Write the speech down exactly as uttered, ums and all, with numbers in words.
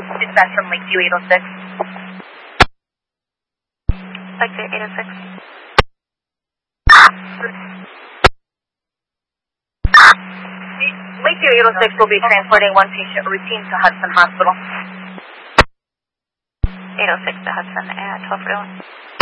Dispatch from Lakeview eight oh six. Lakeview eight oh six. Lakeview eight oh six will be transporting one patient routine to Hudson Hospital. eight oh six to Hudson at twelve forty-one.